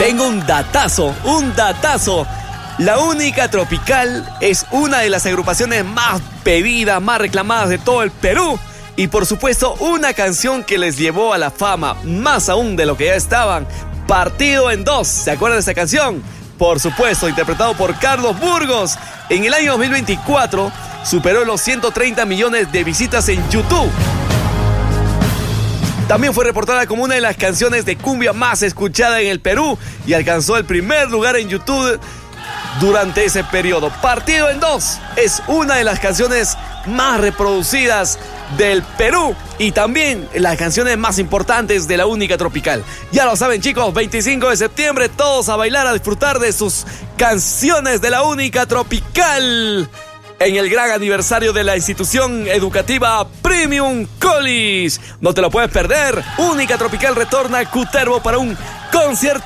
Tengo un datazo. La Única Tropical es una de las agrupaciones más pedidas, más reclamadas de todo el Perú. Y por supuesto, una canción que les llevó a la fama, más aún de lo que ya estaban. Partido en Dos. ¿Se acuerdan de esa canción? Por supuesto, interpretado por Carlos Burgos. En el año 2024 superó los 130 millones de visitas en YouTube. También fue reportada como una de las canciones de cumbia más escuchada en el Perú y alcanzó el primer lugar en YouTube durante ese periodo. Partido en Dos es una de las canciones más reproducidas del Perú y también las canciones más importantes de La Única Tropical. Ya lo saben, chicos, 25 de septiembre, todos a bailar, a disfrutar de sus canciones de La Única Tropical en el gran aniversario de la institución educativa Premium College. No te lo puedes perder. Única Tropical retorna a Cutervo para un concierto